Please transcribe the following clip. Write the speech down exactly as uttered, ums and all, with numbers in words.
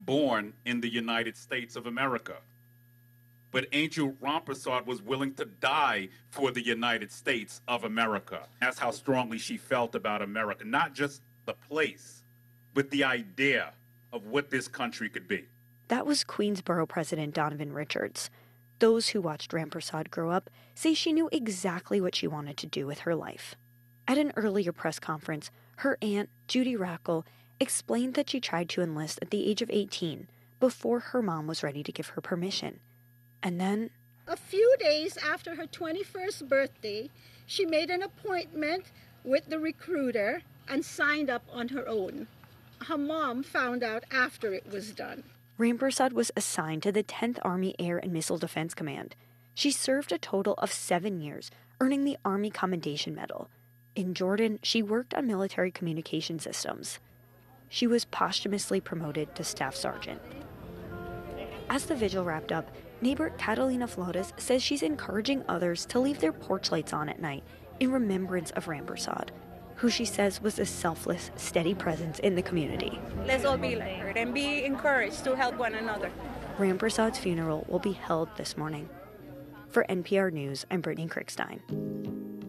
born in the United States of America. But Angel Rampersad was willing to die for the United States of America. That's how strongly she felt about America, not just the place, but the idea of what this country could be. That was Queensborough President Donovan Richards. Those who watched Rampersad grow up say she knew exactly what she wanted to do with her life. At an earlier press conference, her aunt, Judy Rackle, explained that she tried to enlist at the age of eighteen, before her mom was ready to give her permission. And then, a few days after her twenty-first birthday, she made an appointment with the recruiter and signed up on her own. Her mom found out after it was done. Rampersad was assigned to the tenth Army Air and Missile Defense Command. She served a total of seven years, earning the Army Commendation Medal. In Jordan, she worked on military communication systems. She was posthumously promoted to Staff Sergeant. As the vigil wrapped up, neighbor Catalina Flores says she's encouraging others to leave their porch lights on at night in remembrance of Rampersad, who she says was a selfless, steady presence in the community. Let's all be like her and be encouraged to help one another. Rampersad's funeral will be held this morning. For N P R News, I'm Brittany Krickstein.